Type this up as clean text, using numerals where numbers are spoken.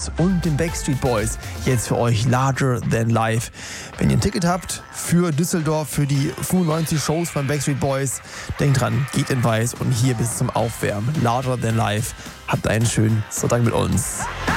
Shows und den Backstreet Boys. Jetzt für euch Larger Than Life. Wenn ihr ein Ticket habt für Düsseldorf, für die 95 Shows von Backstreet Boys, denkt dran, geht in weiß und hier bis zum Aufwärmen. Larger Than Life. Habt einen schönen Sonntag mit uns.